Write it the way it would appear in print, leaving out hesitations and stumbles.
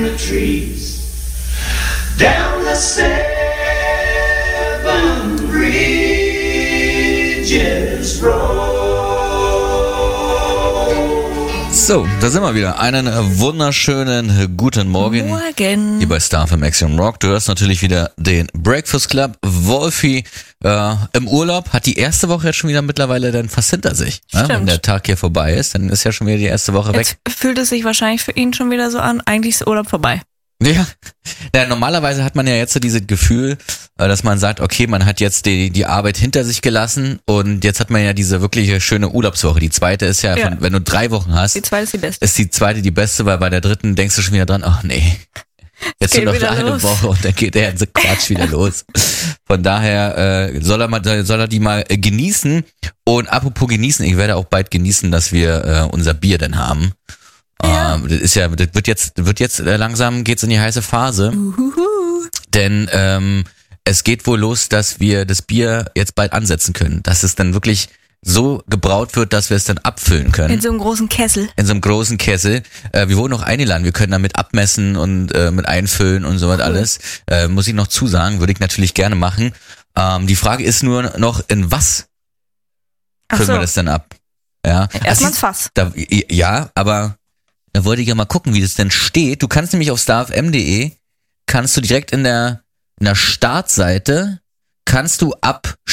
the trees, down the 7 Bridges Road. So, da sind wir wieder. Einen wunderschönen guten Morgen. Hier bei Star FM Action Rock. Du hörst natürlich wieder den Breakfast Club. Wolfi im Urlaub hat die erste Woche jetzt schon wieder mittlerweile dann fast hinter sich. Stimmt. Wenn der Tag hier vorbei ist, dann ist ja schon wieder die erste Woche weg. Jetzt fühlt es sich wahrscheinlich für ihn schon wieder so an, eigentlich ist der Urlaub vorbei. Ja, normalerweise hat man ja jetzt so dieses Gefühl, dass man sagt, okay, man hat jetzt die Arbeit hinter sich gelassen und jetzt hat man ja diese wirkliche schöne Urlaubswoche. Die zweite ist ja, wenn du 3 Wochen hast, Die zweite ist die beste. ist die zweite die beste, weil bei der dritten denkst du schon wieder dran, ach nee, jetzt Geht nur noch wieder eine los. Woche und dann geht der ganze Quatsch wieder los. Von daher soll er die mal genießen. Und apropos genießen, ich werde auch bald genießen, dass wir unser Bier dann haben. Ja. Das wird jetzt langsam geht's in die heiße Phase. Denn es geht wohl los, dass wir das Bier jetzt bald ansetzen können. Dass es dann wirklich so gebraut wird, dass wir es dann abfüllen können. In so einem großen Kessel. In so einem großen Kessel. Wir wurden noch eingeladen, wir können damit abmessen und mit einfüllen und so was alles. Muss ich noch zusagen, würde ich natürlich gerne machen. Die Frage ist nur noch, in was füllen wir das denn ab? Ja. Erstmal ins Fass. Ja, aber da wollte ich ja mal gucken, wie das denn steht. Du kannst nämlich auf starfm.de kannst du direkt in der Startseite kannst du